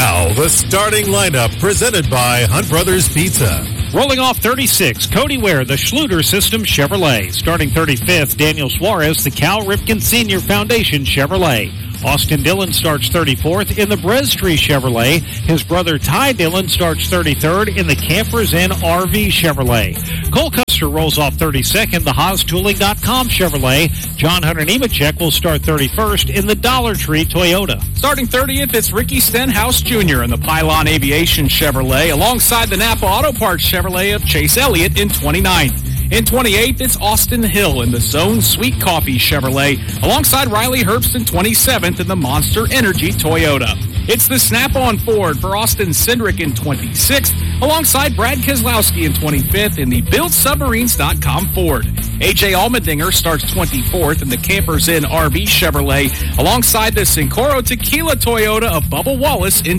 Now, the starting lineup presented by Hunt Brothers Pizza. Rolling off 36, Cody Ware, the Schluter System Chevrolet. Starting 35th, Daniel Suarez, the Cal Ripken Sr. Foundation Chevrolet. Austin Dillon starts 34th in the Brestree Chevrolet. His brother Ty Dillon starts 33rd in the Campers Inn RV Chevrolet. Cole Custer rolls off 32nd, the HaasTooling.com Chevrolet. John Hunter Nemechek will start 31st in the Dollar Tree Toyota. Starting 30th, it's Ricky Stenhouse Jr. in the Pylon Aviation Chevrolet, alongside the Napa Auto Parts Chevrolet of Chase Elliott in 29th. In 28th, it's Austin Hill in the Zone Sweet Coffee Chevrolet, alongside Riley Herbst in 27th in the Monster Energy Toyota. It's the Snap-on Ford for Austin Cindric in 26th, alongside Brad Keselowski in 25th in the BuiltSubmarines.com Ford. A.J. Allmendinger starts 24th in the Campers Inn RV Chevrolet, alongside the Sincoro Tequila Toyota of Bubba Wallace in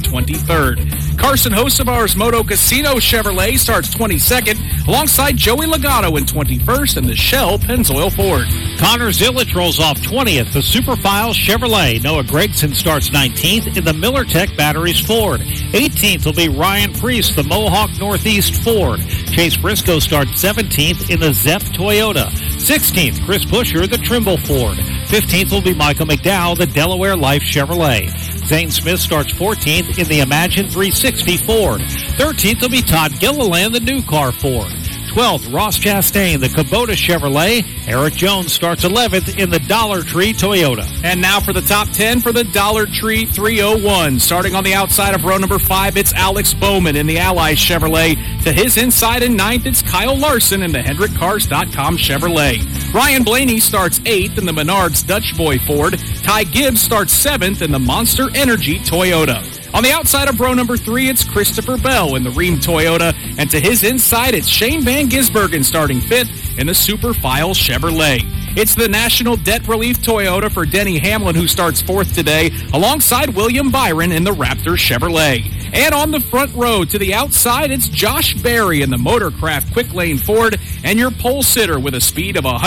23rd. Carson Hocevar's Moto Casino Chevrolet starts 22nd, alongside Joey Logano in 21st in the Shell Pennzoil Ford. Connor Zillich rolls off 20th, the Superfile Chevrolet. Noah Gregson starts 19th in the MillerTech Batteries Ford. 18th will be Ryan Priest, the Mohawk Northeast Ford. Chase Briscoe starts 17th in the Zep Toyota. 16th, Chris Busher, the Trimble Ford. 15th will be Michael McDowell, the Delaware Life Chevrolet. Zane Smith starts 14th in the Imagine 360 Ford. 13th will be Todd Gilliland, the New Car Ford. 12th, Ross Chastain, the Kubota Chevrolet. Eric Jones starts 11th in the Dollar Tree Toyota. And now for the top 10 for the Dollar Tree 301. Starting on the outside of row number 5, it's Alex Bowman in the Ally Chevrolet. To his inside in 9th, it's Kyle Larson in the HendrickCars.com Chevrolet. Ryan Blaney starts 8th in the Menards Dutch Boy Ford. Ty Gibbs starts 7th in the Monster Energy Toyota. On the outside of row number 3, it's Christopher Bell in the Rheem Toyota. And to his inside, it's Shane Van Gisbergen starting 5th in the Superfile Chevrolet. It's the National Debt Relief Toyota for Denny Hamlin, who starts 4th today, alongside William Byron in the Raptor Chevrolet. And on the front row to the outside, it's Josh Berry in the Motorcraft Quick Lane Ford. And your pole sitter with a speed of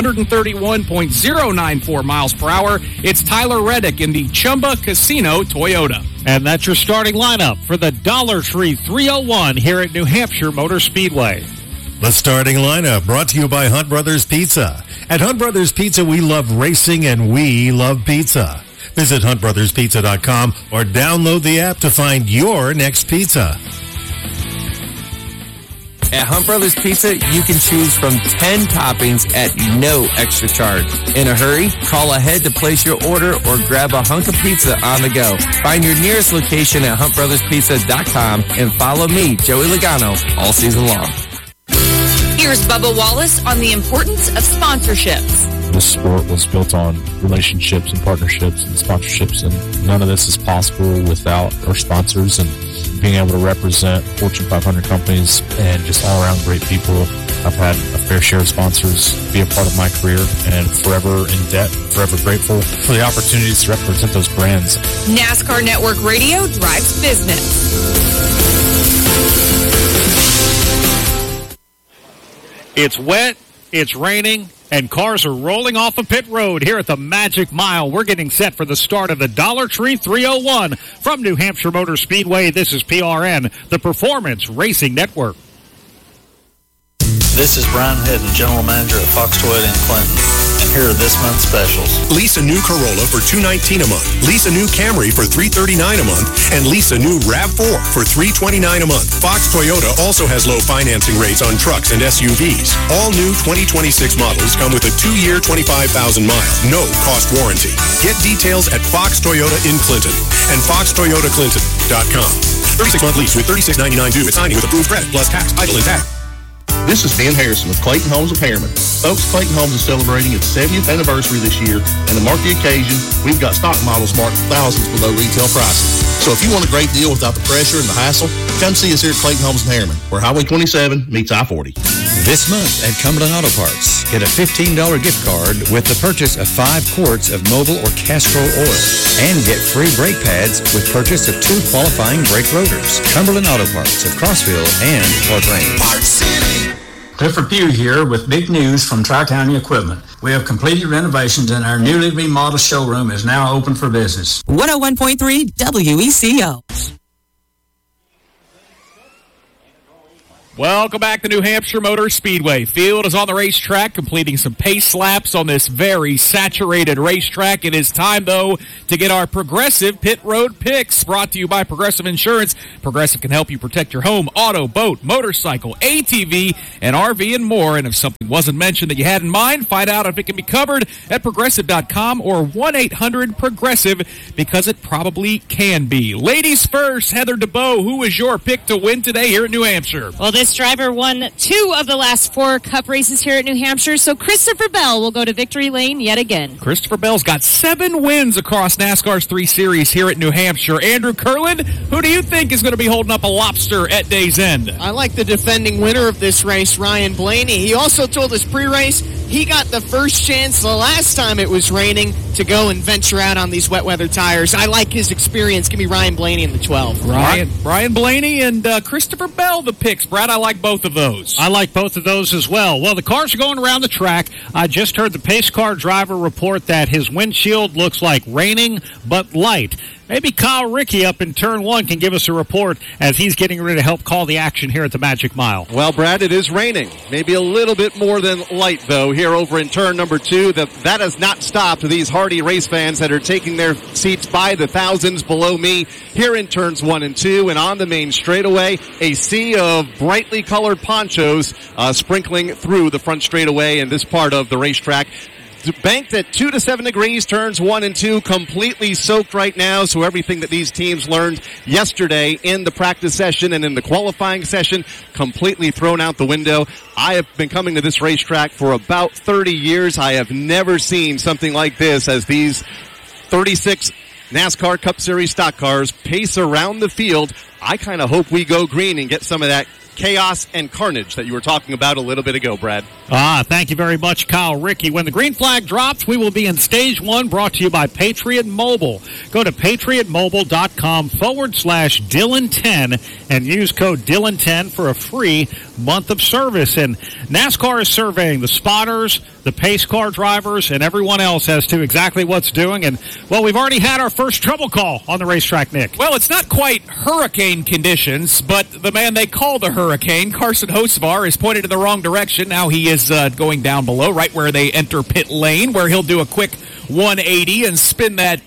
131.094 miles per hour, it's Tyler Reddick in the Chumba Casino Toyota. And that's your starting lineup for the Dollar Tree 301 here at New Hampshire Motor Speedway. The starting lineup brought to you by Hunt Brothers Pizza. At Hunt Brothers Pizza, we love racing and we love pizza. Visit HuntBrothersPizza.com or download the app to find your next pizza. At Hunt Brothers Pizza, you can choose from 10 toppings at no extra charge. In a hurry, call ahead to place your order or grab a hunk of pizza on the go. Find your nearest location at HuntBrothersPizza.com and follow me, Joey Logano, all season long. Here's Bubba Wallace on the importance of sponsorships. This sport was built on relationships and partnerships and sponsorships, and none of this is possible without our sponsors and being able to represent Fortune 500 companies and just all-around great people. I've had a fair share of sponsors be a part of my career and forever in debt, forever grateful for the opportunities to represent those brands. NASCAR Network Radio drives business. It's wet, it's raining, and cars are rolling off a pit road here at the Magic Mile. We're getting set for the start of the Dollar Tree 301 from New Hampshire Motor Speedway. This is PRN, the Performance Racing Network. This is Brian Hedden, General Manager at Fox Toyota in Clinton, and here are this month's specials. Lease a new Corolla for $219 a month. Lease a new Camry for $339 a month. And lease a new RAV4 for $329 a month. Fox Toyota also has low financing rates on trucks and SUVs. All new 2026 models come with a 2-year, 25,000-mile, no-cost warranty. Get details at Fox Toyota in Clinton and FoxToyotaClinton.com. 36-month lease with $36.99 due at signing with approved credit plus tax, title, and tag. This is Dan Harrison with Clayton Homes of Harriman. Folks, Clayton Homes is celebrating its 70th anniversary this year, and to mark the occasion, we've got stock models marked thousands below retail prices. So if you want a great deal without the pressure and the hassle, come see us here at Clayton Homes of Harriman, where Highway 27 meets I-40. This month at Cumberland Auto Parts, get a $15 gift card with the purchase of 5 quarts of Mobil or Castrol oil, and get free brake pads with purchase of 2 qualifying brake rotors. Cumberland Auto Parts of Crossville and Fort Wayne. Clifford Pugh here with big news from Tri-County Equipment. We have completed renovations and our newly remodeled showroom is now open for business. 101.3 WECO. Welcome back to New Hampshire Motor Speedway. Field is on the racetrack, completing some pace laps on this very saturated racetrack. It is time, though, to get our Progressive Pit Road Picks, brought to you by Progressive Insurance. Progressive can help you protect your home, auto, boat, motorcycle, ATV, and RV, and more. And if something wasn't mentioned that you had in mind, find out if it can be covered at Progressive.com or 1-800-PROGRESSIVE, because it probably can be. Ladies first, Heather DeBow, who is your pick to win today here in New Hampshire? Well, this driver won 2 of the last 4 Cup races here at New Hampshire, so Christopher Bell will go to victory lane yet again. Christopher Bell's got 7 wins across NASCAR's 3 Series here at New Hampshire. Andrew Kurland, who do you think is going to be holding up a lobster at day's end? I like the defending winner of this race, Ryan Blaney. He also told us pre-race he got the first chance the last time it was raining to go and venture out on these wet weather tires. I like his experience. Give me Ryan Blaney in the 12. Ryan Blaney and Christopher Bell, the picks. Brad, I like both of those. I like both of those as well. Well, the cars are going around the track. I just heard the pace car driver report that his windshield looks like raining, but light. Maybe Kyle Rickey up in Turn 1 can give us a report as he's getting ready to help call the action here at the Magic Mile. Well, Brad, it is raining. Maybe a little bit more than light, though, here over in Turn number 2. That has not stopped these hardy race fans that are taking their seats by the thousands below me here in Turns 1 and 2. And on the main straightaway, a sea of brightly colored ponchos sprinkling through the front straightaway in this part of the racetrack. Banked at 2 to 7 degrees, turns 1 and 2, completely soaked right now. So everything that these teams learned yesterday in the practice session and in the qualifying session, completely thrown out the window. I have been coming to this racetrack for about 30 years. I have never seen something like this as these 36 NASCAR Cup Series stock cars pace around the field. I kind of hope we go green and get some of that chaos and carnage that you were talking about a little bit ago, Brad. Thank you very much, Kyle Rickey. When the green flag drops, we will be in Stage 1, brought to you by Patriot Mobile. Go to patriotmobile.com/Dylan10 and use code Dylan10 for a free month of service. And NASCAR is surveying the spotters, the pace car drivers, and everyone else as to exactly what's doing. And, well, we've already had our first trouble call on the racetrack, Nick. Well, it's not quite hurricane conditions, but the man they call the hurricane, Carson Hocevar, is pointed in the wrong direction. Now he is going down below, right where they enter pit lane, where he'll do a quick 180 and spin that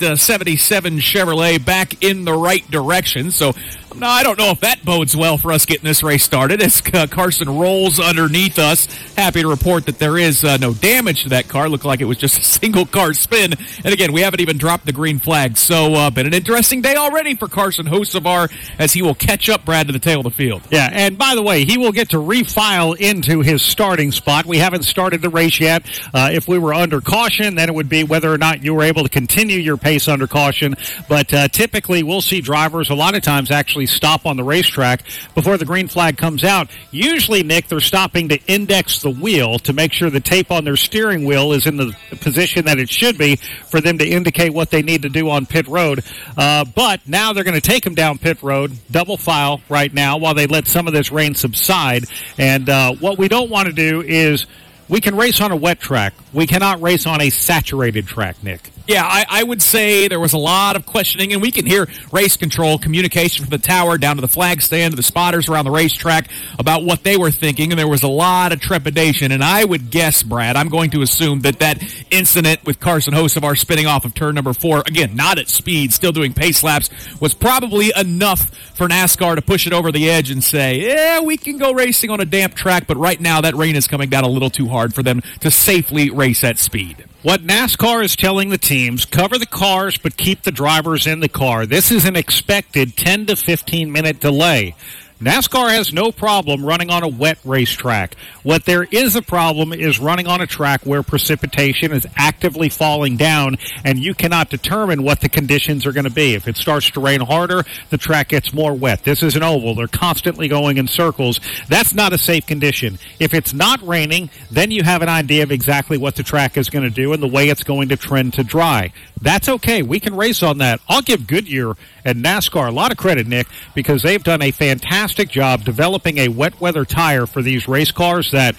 77 Chevrolet back in the right direction. So no, I don't know if that bodes well for us getting this race started as Carson rolls underneath us. Happy to report that there is no damage to that car. Looked like it was just a single car spin. And again, we haven't even dropped the green flag. So been an interesting day already for Carson Hocevar as he will catch up, Brad, to the tail of the field. Yeah, and by the way, he will get to refile into his starting spot. We haven't started the race yet. If we were under caution, then it would be whether or not you were able to continue your pace under caution. But typically, we'll see drivers a lot of times actually stop on the racetrack before the green flag comes out. Usually, Nick, they're stopping to index the wheel to make sure the tape on their steering wheel is in the position that it should be for them to indicate what they need to do on pit road. But now they're going to take them down pit road, double file right now while they let some of this rain subside. And what we don't want to do is we can race on a wet track. We cannot race on a saturated track, Nick. Yeah, I would say there was a lot of questioning, and we can hear race control communication from the tower down to the flag stand to the spotters around the racetrack about what they were thinking, and there was a lot of trepidation. And I would guess, Brad, I'm going to assume that incident with Carson Hocevar spinning off of turn number 4, again, not at speed, still doing pace laps, was probably enough for NASCAR to push it over the edge and say, yeah, we can go racing on a damp track, but right now that rain is coming down a little too hard for them to safely race at speed. What NASCAR is telling the teams, cover the cars but keep the drivers in the car. This is an expected 10 to 15 minute delay. NASCAR has no problem running on a wet racetrack. What there is a problem is running on a track where precipitation is actively falling down and you cannot determine what the conditions are going to be. If it starts to rain harder, the track gets more wet. This is an oval. They're constantly going in circles. That's not a safe condition. If it's not raining, then you have an idea of exactly what the track is going to do and the way it's going to trend to dry. That's okay. We can race on that. I'll give Goodyear and NASCAR a lot of credit, Nick, because they've done a fantastic job developing a wet weather tire for these race cars that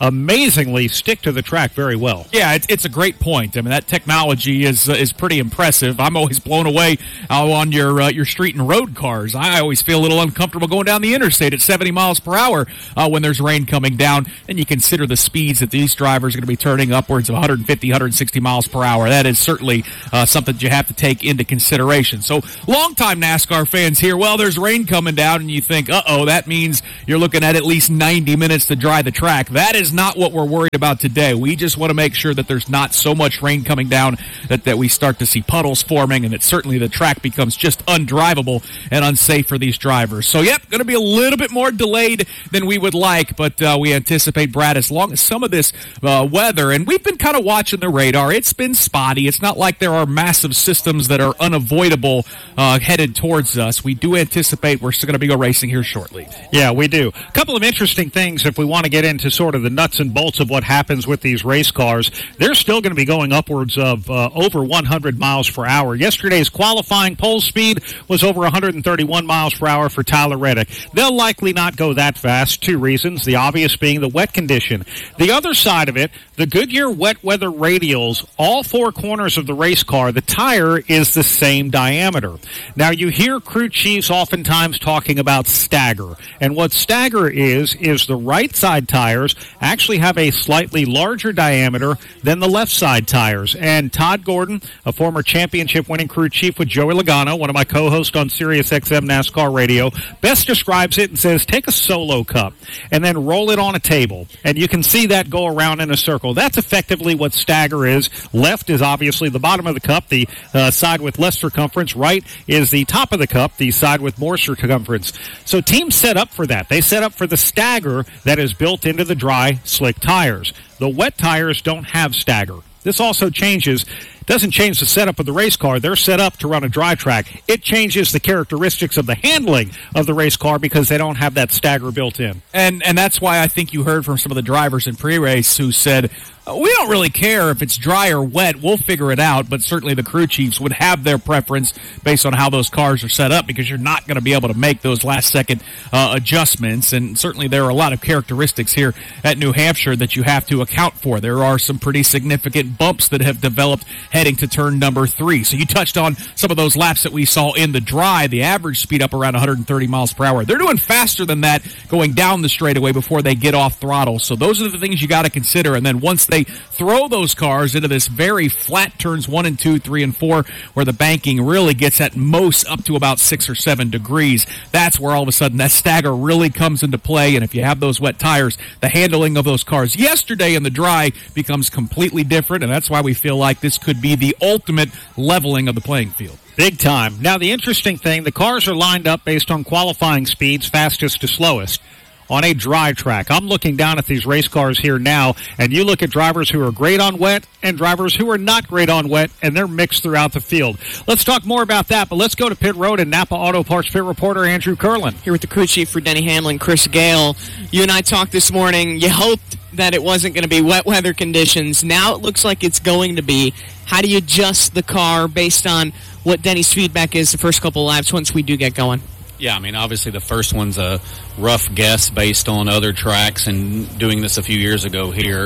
amazingly stick to the track very well. Yeah, it's a great point. I mean, that technology is pretty impressive. I'm always blown away on your street and road cars. I always feel a little uncomfortable going down the interstate at 70 miles per hour when there's rain coming down. And you consider the speeds that these drivers are going to be turning upwards of 150, 160 miles per hour. That is certainly something that you have to take into consideration. So, longtime NASCAR fans here, well, there's rain coming down, and you think, that means you're looking at least 90 minutes to dry the track. That is not what we're worried about today. We just want to make sure that there's not so much rain coming down that we start to see puddles forming, and that certainly the track becomes just undrivable and unsafe for these drivers. So, going to be a little bit more delayed than we would like, but we anticipate, Brad, as long as some of this weather, and we've been kind of watching the radar, it's been spotty. It's not like there are massive systems that are unavoidable headed towards us. We do anticipate we're still going to be racing here shortly. Yeah, we do. A couple of interesting things if we want to get into sort of the nuts and bolts of what happens with these race cars. They're still going to be going upwards of over 100 miles per hour. Yesterday's qualifying pole speed was over 131 miles per hour for Tyler Reddick. They'll likely not go that fast. Two reasons, the obvious being the wet condition. The other side of it, the Goodyear wet weather radials, all four corners of the race car, the tire is the same diameter. Now, you hear crew chiefs oftentimes talking about stagger. And what stagger is the right side tires actually have a slightly larger diameter than the left side tires. And Todd Gordon, a former championship-winning crew chief with Joey Logano, one of my co-hosts on SiriusXM NASCAR Radio, best describes it and says, take a solo cup and then roll it on a table. And you can see that go around in a circle. That's effectively what stagger is. Left is obviously the bottom of the cup, the side with less circumference. Right is the top of the cup, the side with more circumference. So teams set up for that. They set up for the stagger that is built into the dry, slick tires. The wet tires don't have stagger. This also doesn't change the setup of the race car. They're set up to run a dry track. It changes the characteristics of the handling of the race car because they don't have that stagger built in. And that's why I think you heard from some of the drivers in pre-race who said, we don't really care if it's dry or wet. We'll figure it out. But certainly the crew chiefs would have their preference based on how those cars are set up, because you're not going to be able to make those last-second adjustments. And certainly there are a lot of characteristics here at New Hampshire that you have to account for. There are some pretty significant bumps that have developed heading to turn number 3. So you touched on some of those laps that we saw in the dry, the average speed up around 130 miles per hour. They're doing faster than that going down the straightaway before they get off throttle. So those are the things you got to consider. And then once they throw those cars into this very flat turns 1 and 2, 3 and 4, where the banking really gets at most up to about 6 or 7 degrees, that's where all of a sudden that stagger really comes into play. And if you have those wet tires, the handling of those cars yesterday in the dry becomes completely different. And that's why we feel like this could be the ultimate leveling of the playing field. Big time. Now, the interesting thing, the cars are lined up based on qualifying speeds, fastest to slowest, on a dry track. I'm looking down at these race cars here now, and you look at drivers who are great on wet and drivers who are not great on wet, and they're mixed throughout the field. Let's talk more about that, but let's go to pit road and Napa Auto Parts pit reporter Andrew Curlin. Here with the crew chief for Denny Hamlin, Chris Gale. You and I talked this morning. You hoped that it wasn't going to be wet weather conditions. Now it looks like it's going to be. How do you adjust the car based on what Denny's feedback is the first couple of laps once we do get going? Yeah, I mean, obviously the first one's a rough guess based on other tracks and doing this a few years ago here.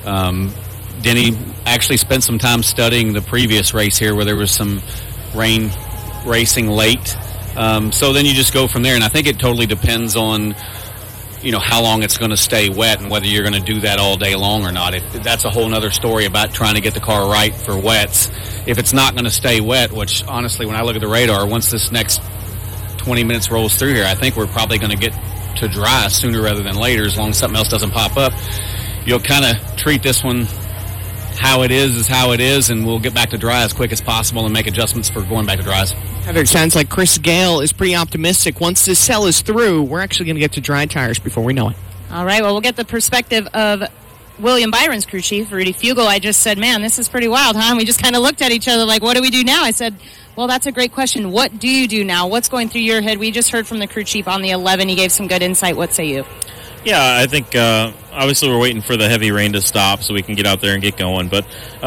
Denny actually spent some time studying the previous race here where there was some rain racing late. So then you just go from there, and I think it totally depends on, how long it's going to stay wet and whether you're going to do that all day long or not. That's a whole other story about trying to get the car right for wets. If it's not going to stay wet, which honestly, when I look at the radar, once this next 20 minutes rolls through here, I think we're probably going to get to dry sooner rather than later, as long as something else doesn't pop up. You'll kind of treat this one how it is how it is, and we'll get back to dry as quick as possible and make adjustments for going back to dries. Heather, it sounds like Chris Gale is pretty optimistic. Once this cell is through, we're actually going to get to dry tires before we know it. All right, well, we'll get the perspective of William Byron's crew chief, Rudy Fugle. I just said, man, this is pretty wild, huh? And we just kind of looked at each other like, what do we do now? I said, well, that's a great question. What do you do now? What's going through your head? We just heard from the crew chief on the 11. He gave some good insight. What say you? Yeah, I think obviously we're waiting for the heavy rain to stop so we can get out there and get going. But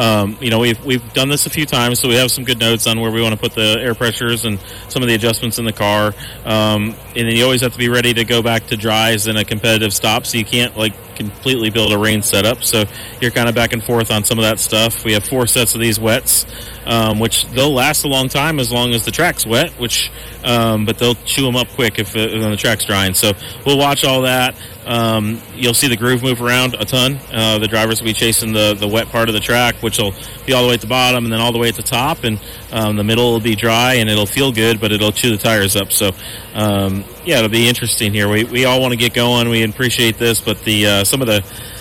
we've done this a few times, so we have some good notes on where we want to put the air pressures and some of the adjustments in the car. And then you always have to be ready to go back to dries in a competitive stop, so you can't completely build a rain setup. So you're kind of back and forth on some of that stuff. We have 4 sets of these wets, which they'll last a long time as long as the track's wet. But they'll chew them up quick if the track's drying. So we'll watch all that. You'll see the groove move around a ton. The drivers will be chasing the wet part of the track, which will be all the way at the bottom and then all the way at the top. And the middle will be dry, and it'll feel good, but it'll chew the tires up. So, it'll be interesting here. We all want to get going. We appreciate this, but some of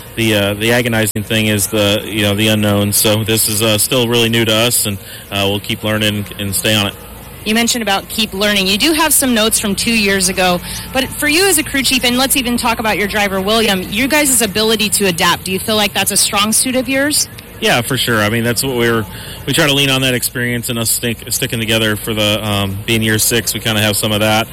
the agonizing thing is the unknown. So this is still really new to us, and we'll keep learning and stay on it. You mentioned about keep learning. You do have some notes from 2 years ago, but for you as a crew chief, and let's even talk about your driver, William, your guys' ability to adapt, do you feel like that's a strong suit of yours? Yeah, for sure. I mean, that's what we try to lean on that experience and us sticking together for the being year 6. We kind of have some of that.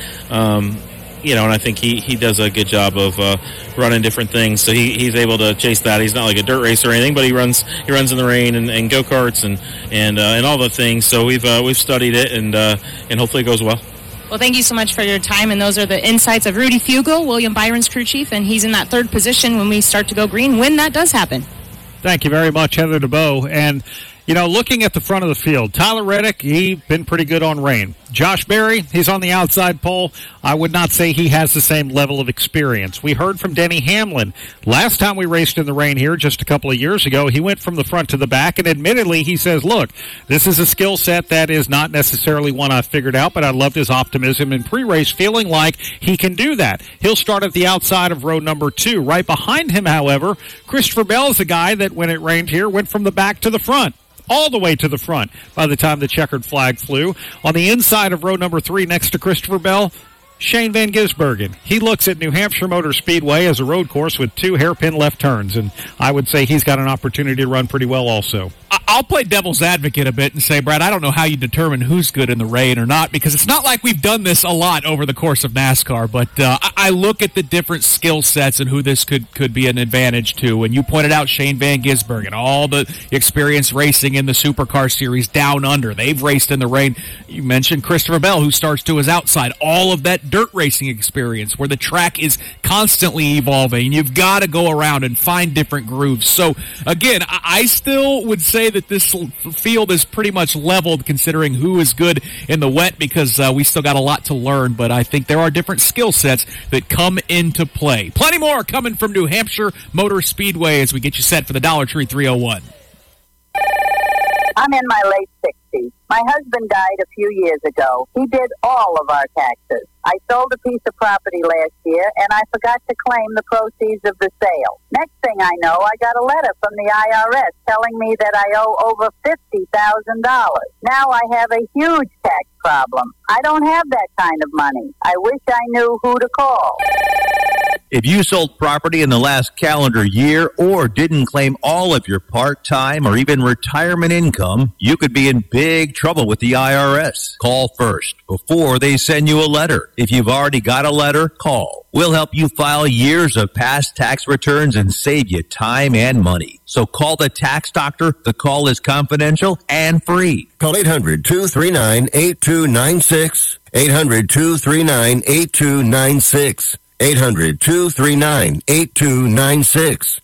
And I think he does a good job of running different things. So he's able to chase that. He's not like a dirt racer or anything, but he runs in the rain and go-karts and all the things. So we've studied it, and hopefully it goes well. Well, thank you so much for your time, and those are the insights of Rudy Fugle, William Byron's crew chief, and he's in that 3rd position when we start to go green, when that does happen. Thank you very much, Heather DeBow. And, looking at the front of the field, Tyler Reddick, he's been pretty good on rain. Josh Berry, he's on the outside pole. I would not say he has the same level of experience. We heard from Denny Hamlin. Last time we raced in the rain here, just a couple of years ago, he went from the front to the back, and admittedly, he says, look, this is a skill set that is not necessarily one I've figured out, but I loved his optimism in pre-race, feeling like he can do that. He'll start at the outside of row number 2. Right behind him, however, Christopher Bell is a guy that, when it rained here, went from the back to the front. All the way to the front by the time the checkered flag flew. On the inside of row number 3 next to Christopher Bell, Shane Van Gisbergen. He looks at New Hampshire Motor Speedway as a road course with 2 hairpin left turns, and I would say he's got an opportunity to run pretty well also. I'll play devil's advocate a bit and say, Brad, I don't know how you determine who's good in the rain or not, because it's not like we've done this a lot over the course of NASCAR, but I look at the different skill sets and who this could be an advantage to. And you pointed out Shane Van Gisbergen, all the experience racing in the Supercar Series down under. They've raced in the rain. You mentioned Christopher Bell, who starts to his outside. All of that dirt racing experience where the track is constantly evolving. You've got to go around and find different grooves. So, again, I still would say that this field is pretty much leveled considering who is good in the wet, because we still got a lot to learn, but I think there are different skill sets that come into play. Plenty more coming from New Hampshire Motor Speedway as we get you set for the Dollar Tree 301. I'm in my late 60s. My husband died a few years ago. He did all of our taxes. I sold a piece of property last year, and I forgot to claim the proceeds of the sale. Next thing I know, I got a letter from the IRS telling me that I owe over $50,000. Now I have a huge tax problem. I don't have that kind of money. I wish I knew who to call. If you sold property in the last calendar year or didn't claim all of your part-time or even retirement income, you could be in big trouble with the IRS. Call first before they send you a letter. If you've already got a letter, call. We'll help you file years of past tax returns and save you time and money. So call the tax doctor. The call is confidential and free. Call 800-239-8296. 800-239-8296. 800-239-8296.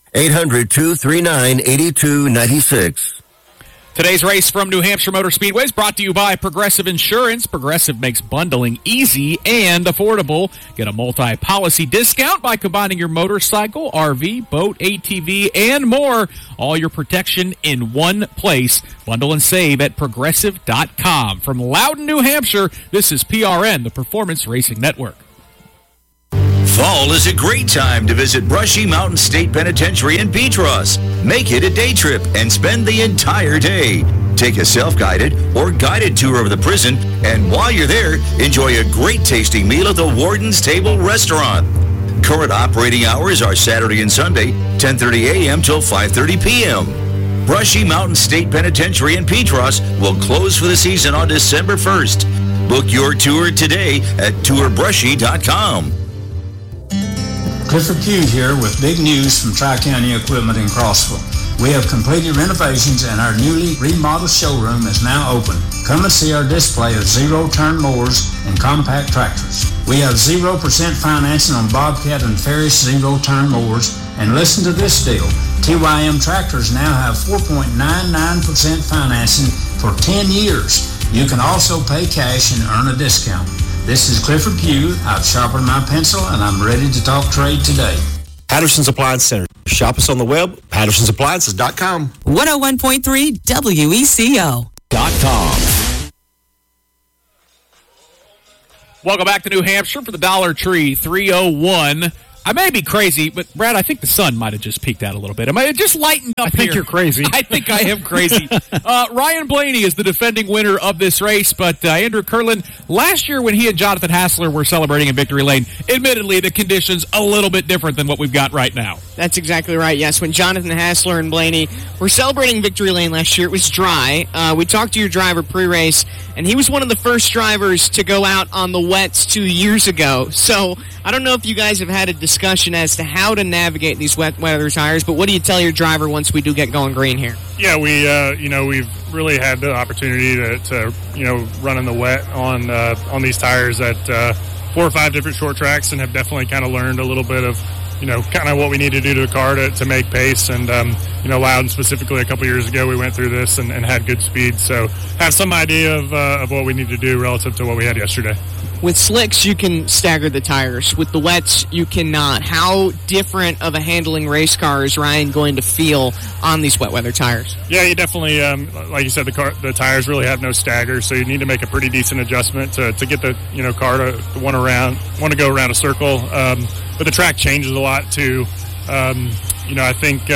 800-239-8296. Today's race from New Hampshire Motor Speedway is brought to you by Progressive Insurance. Progressive makes bundling easy and affordable. Get a multi-policy discount by combining your motorcycle, RV, boat, ATV, and more. All your protection in one place. Bundle and save at Progressive.com. From Loudon, New Hampshire, this is PRN, the Performance Racing Network. Fall is a great time to visit Brushy Mountain State Penitentiary in Petros. Make it a day trip and spend the entire day. Take a self-guided or guided tour of the prison, and while you're there, enjoy a great tasting meal at the Warden's Table Restaurant. Current operating hours are Saturday and Sunday, 10:30 a.m. till 5:30 p.m. Brushy Mountain State Penitentiary in Petros will close for the season on December 1st. Book your tour today at tourbrushy.com. Clifford Pugh here with big news from Tri-County Equipment in Crossville. We have completed renovations and our newly remodeled showroom is now open. Come and see our display of zero-turn mowers and compact tractors. We have 0% financing on Bobcat and Ferris zero-turn mowers. And listen to this deal. TYM tractors now have 4.99% financing for 10 years. You can also pay cash and earn a discount. This is Clifford Pugh. I've sharpened my pencil and I'm ready to talk trade today. Patterson's Appliance Center. Shop us on the web, pattersonsappliances.com. 101.3 WECO.com. Welcome back to New Hampshire for the Dollar Tree 301. I may be crazy, but Brad, I think the sun might have just peaked out a little bit. Am I just lightened up here? I think you're crazy. I think I am crazy. Ryan Blaney is the defending winner of this race, but Andrew Curlin, last year when he and Jonathan Hassler were celebrating in Victory Lane, admittedly the conditions a little bit different than what we've got right now. That's exactly right, yes. When Jonathan Hassler and Blaney were celebrating Victory Lane last year, it was dry. We talked to your driver pre-race, and he was one of the first drivers to go out on the wets 2 years ago. So I don't know if you guys have had a discussion as to how to navigate these wet weather tires, but what do you tell your driver once we do get going green here? Yeah, we've really had the opportunity to run in the wet on these tires at 4 or 5 different short tracks, and have definitely kind of learned a little bit of kind of what we need to do to the car to make pace. And, Loudon specifically a couple years ago, we went through this and had good speed. So have some idea of what we need to do relative to what we had yesterday. With slicks, you can stagger the tires. With the wets, you cannot. How different of a handling race car is Ryan going to feel on these wet weather tires? Yeah, you definitely, like you said, the tires really have no stagger, so you need to make a pretty decent adjustment to get the car to want to go around a circle. But the track changes a lot too. I think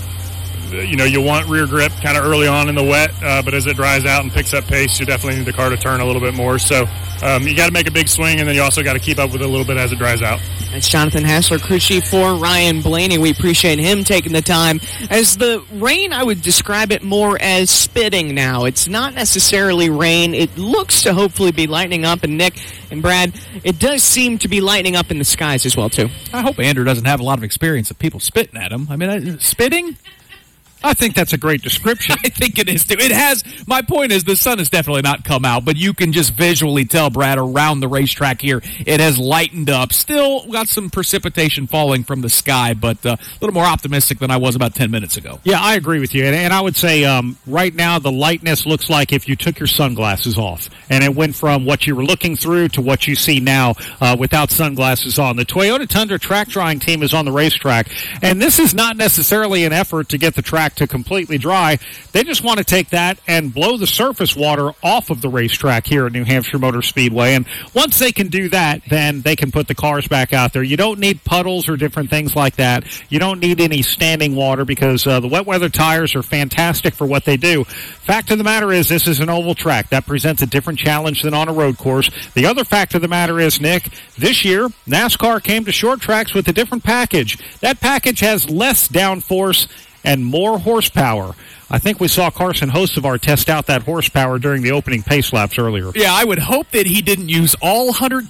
you'll want rear grip kind of early on in the wet, but as it dries out and picks up pace, you definitely need the car to turn a little bit more. So you got to make a big swing, and then you also got to keep up with it a little bit as it dries out. That's Jonathan Hassler, crew chief for Ryan Blaney. We appreciate him taking the time. As the rain, I would describe it more as spitting now. It's not necessarily rain. It looks to hopefully be lightening up. And Nick and Brad, it does seem to be lightening up in the skies as well, too. I hope Andrew doesn't have a lot of experience of people spitting at him. I mean, spitting? I think that's a great description. I think it is, too. It has. My point is the sun has definitely not come out, but you can just visually tell, Brad, around the racetrack here, it has lightened up. Still got some precipitation falling from the sky, but a little more optimistic than I was about 10 minutes ago. Yeah, I agree with you. And I would say right now the lightness looks like if you took your sunglasses off, and it went from what you were looking through to what you see now without sunglasses on. The Toyota Tundra track drying team is on the racetrack, and this is not necessarily an effort to get the track to completely dry. They just want to take that and blow the surface water off of the racetrack here at New Hampshire Motor Speedway. And once they can do that, then they can put the cars back out there. You don't need puddles or different things like that. You don't need any standing water because the wet weather tires are fantastic for what they do. Fact of the matter is this is an oval track. That presents a different challenge than on a road course. The other fact of the matter is, Nick, this year NASCAR came to short tracks with a different package. That package has less downforce and more horsepower. I think we saw Carson Hocevar test out that horsepower during the opening pace laps earlier. Yeah, I would hope that he didn't use all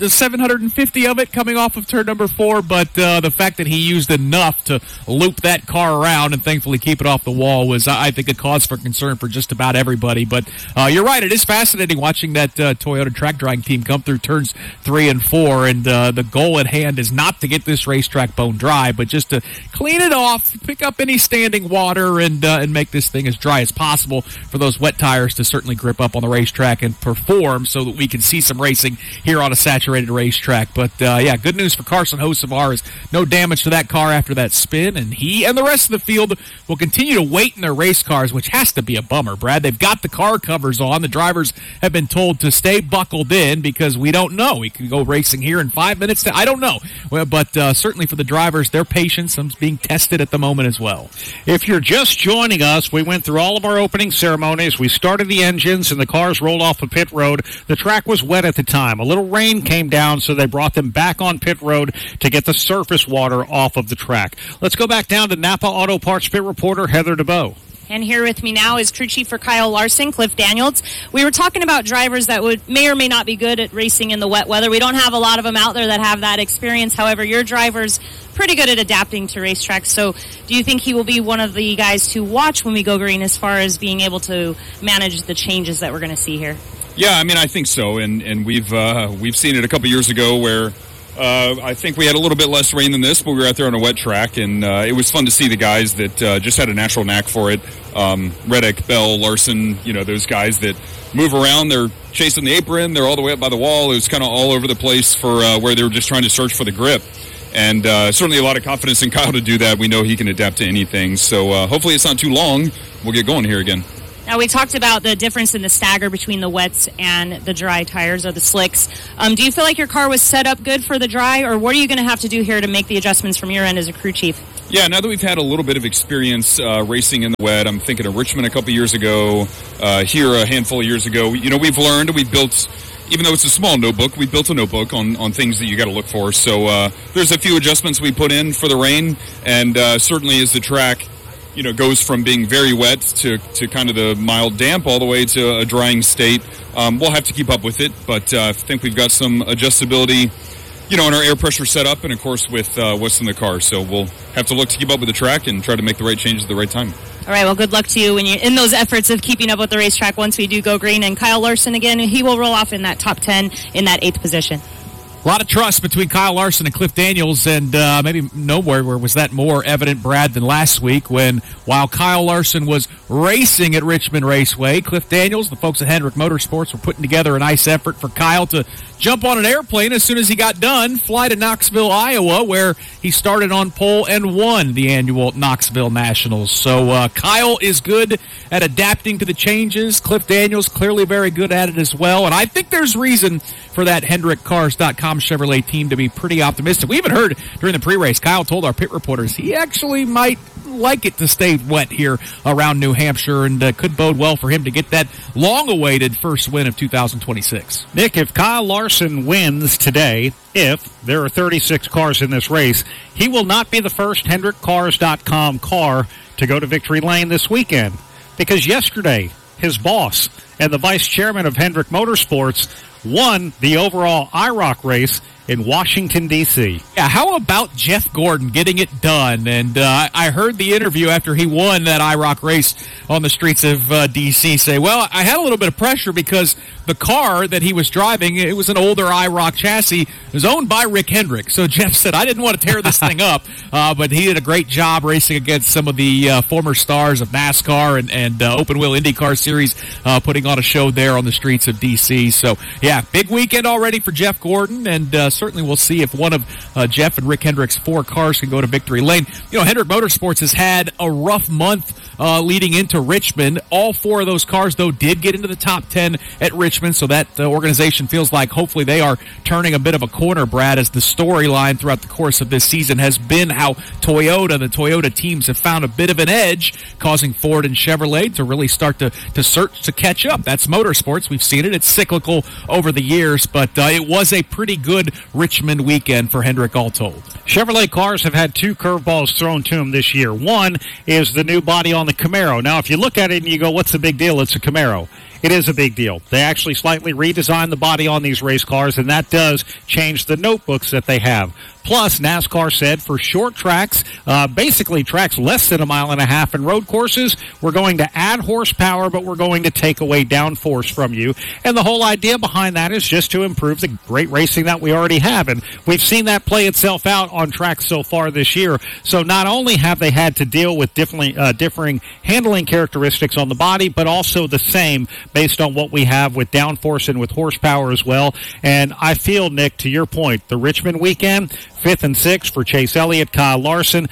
750 of it coming off of turn number 4, but the fact that he used enough to loop that car around and thankfully keep it off the wall was, I think, a cause for concern for just about everybody. But you're right, it is fascinating watching that Toyota track drying team come through turns 3 and 4, and the goal at hand is not to get this racetrack bone dry, but just to clean it off, pick up any standing water, and make this thing as dry as possible for those wet tires to certainly grip up on the racetrack and perform so that we can see some racing here on a saturated racetrack. But, yeah, good news for Carson Hocevar is no damage to that car after that spin, and he and the rest of the field will continue to wait in their race cars, which has to be a bummer, Brad. They've got the car covers on. The drivers have been told to stay buckled in because we don't know. We could go racing here in 5 minutes. I don't know. Well, but certainly for the drivers, their patience is being tested at the moment as well. If you're just joining us, we went through all of our opening ceremonies. We started the engines and the cars rolled off of pit road. The track was wet at the time. A little rain came down, so they brought them back on pit road to get the surface water off of the track. Let's go back down to Napa Auto Parts pit reporter Heather DeBow. And here with me now is crew chief for Kyle Larson, Cliff Daniels. We were talking about drivers that may or may not be good at racing in the wet weather. We don't have a lot of them out there that have that experience. However, your driver's pretty good at adapting to racetracks. So do you think he will be one of the guys to watch when we go green as far as being able to manage the changes that we're going to see here? Yeah, I mean, I think so. And we've seen it a couple years ago where I think we had a little bit less rain than this, but we were out there on a wet track, and it was fun to see the guys that just had a natural knack for it. Reddick, Bell, Larson, those guys that move around. They're chasing the apron. They're all the way up by the wall. It was kind of all over the place for where they were just trying to search for the grip. And certainly a lot of confidence in Kyle to do that. We know he can adapt to anything. So hopefully it's not too long. We'll get going here again. Now, we talked about the difference in the stagger between the wets and the dry tires or the slicks. Do you feel like your car was set up good for the dry, or what are you going to have to do here to make the adjustments from your end as a crew chief? Yeah, now that we've had a little bit of experience racing in the wet, I'm thinking of Richmond a couple years ago, here a handful of years ago. We've learned, we built, even though it's a small notebook, we built a notebook on things that you got to look for. So there's a few adjustments we put in for the rain, and certainly as the track goes from being very wet to kind of the mild damp all the way to a drying state. We'll have to keep up with it, but I think we've got some adjustability, in our air pressure setup and, of course, with what's in the car. So we'll have to look to keep up with the track and try to make the right changes at the right time. All right, well, good luck to you when you're in those efforts of keeping up with the racetrack once we do go green. And Kyle Larson, again, he will roll off in that top 10 in that 8th position. A lot of trust between Kyle Larson and Cliff Daniels, and maybe nowhere was that more evident, Brad, than last week when, while Kyle Larson was racing at Richmond Raceway, Cliff Daniels, the folks at Hendrick Motorsports, were putting together a nice effort for Kyle to jump on an airplane as soon as he got done, fly to Knoxville, Iowa, where he started on pole and won the annual Knoxville Nationals. So Kyle is good at adapting to the changes. Cliff Daniels clearly very good at it as well, and I think there's reason for that HendrickCars.com Chevrolet team to be pretty optimistic. We even heard during the pre-race, Kyle told our pit reporters he actually might like it to stay wet here around New Hampshire, and could bode well for him to get that long-awaited first win of 2026. Nick, if Kyle Larson wins today, if there are 36 cars in this race, he will not be the first HendrickCars.com car to go to victory lane this weekend, because yesterday his boss and the vice chairman of Hendrick Motorsports won the overall IROC race in Washington, D.C. Yeah, how about Jeff Gordon getting it done? And I heard the interview after he won that IROC race on the streets of D.C. say, well, I had a little bit of pressure because the car that he was driving, it was an older IROC chassis, it was owned by Rick Hendrick. So Jeff said, I didn't want to tear this thing up, but he did a great job racing against some of the former stars of NASCAR and Open Wheel IndyCar Series, putting on a show there on the streets of D.C. So, yeah, big weekend already for Jeff Gordon, and certainly we'll see if one of Jeff and Rick Hendrick's 4 cars can go to victory lane. Hendrick Motorsports has had a rough month leading into Richmond. All 4 of those cars, though, did get into the top 10 at Richmond, so that organization feels like hopefully they are turning a bit of a corner, Brad, as the storyline throughout the course of this season has been how the Toyota teams have found a bit of an edge, causing Ford and Chevrolet to really start to search to catch up. That's motorsports. We've seen it. It's cyclical over the years, but it was a pretty good Richmond weekend for Hendrick all told. Chevrolet cars have had 2 curveballs thrown to them this year. One is the new body on the Camaro. Now, if you look at it and you go, what's the big deal? It's a Camaro. It is a big deal. They actually slightly redesigned the body on these race cars, and that does change the notebooks that they have. Plus, NASCAR said for short tracks, basically tracks less than 1.5 miles and road courses, we're going to add horsepower, but we're going to take away downforce from you. And the whole idea behind that is just to improve the great racing that we already have. And we've seen that play itself out on tracks so far this year. So not only have they had to deal with differing handling characteristics on the body, but also the same based on what we have with downforce and with horsepower as well. And I feel, Nick, to your point, the Richmond weekend, 5th and 6th for Chase Elliott, Kyle Larson,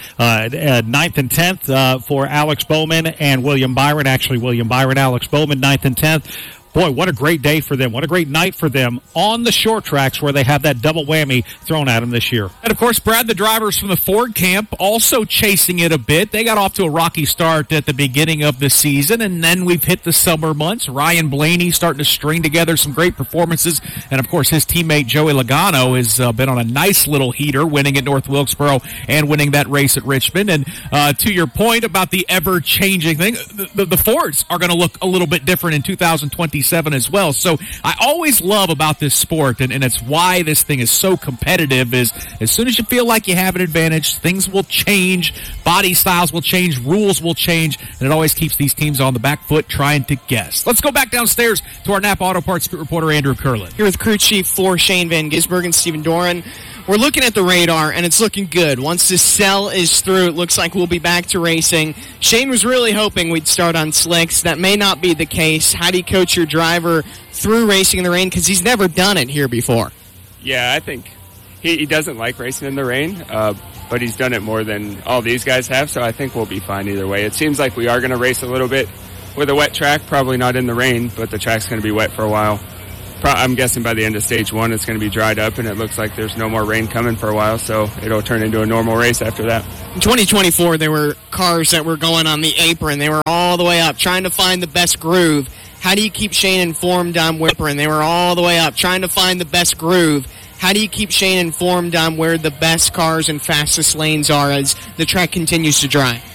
9th and 10th for Alex Bowman and William Byron. Actually, William Byron, Alex Bowman, 9th and 10th. Boy, what a great day for them. What a great night for them on the short tracks where they have that double whammy thrown at them this year. And, of course, Brad, the drivers from the Ford camp also chasing it a bit. They got off to a rocky start at the beginning of the season, and then we've hit the summer months. Ryan Blaney starting to string together some great performances. And, of course, his teammate Joey Logano has been on a nice little heater, winning at North Wilkesboro and winning that race at Richmond. And to your point about the ever-changing thing, the Fords are going to look a little bit different in 2027 as well. So I always love about this sport, and it's why this thing is so competitive, is as soon as you feel like you have an advantage, things will change, body styles will change, rules will change, and it always keeps these teams on the back foot trying to guess. Let's go back downstairs to our Napa Auto Parts Pit reporter, Andrew Curlin. Here with crew chief for Shane Van Gisbergen and Stephen Doran. We're looking at the radar, and it's looking good. Once the cell is through, it looks like we'll be back to racing. Shane was really hoping we'd start on slicks. That may not be the case. How do you coach your driver through racing in the rain? Because he's never done it here before. Yeah, I think he doesn't like racing in the rain, but he's done it more than all these guys have, so I think we'll be fine either way. It seems like we are going to race a little bit with a wet track, probably not in the rain, but the track's going to be wet for a while. I'm guessing by the end of stage one, it's going to be dried up, and it looks like there's no more rain coming for a while, so it'll turn into a normal race after that. In 2024, there were cars that were going on the apron. They were all the way up, trying to find the best groove. How do you keep Shane informed on Whipper? And they were all the way up, trying to find the best groove. How do you keep Shane informed on where the best cars and fastest lanes are as the track continues to dry?